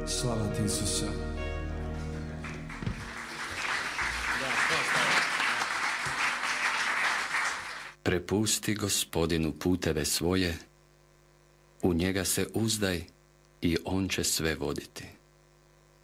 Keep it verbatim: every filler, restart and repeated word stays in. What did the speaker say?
Slava ti, Isuse. Prepusti Gospodinu puteve svoje, u njega se uzdaj i on će sve voditi.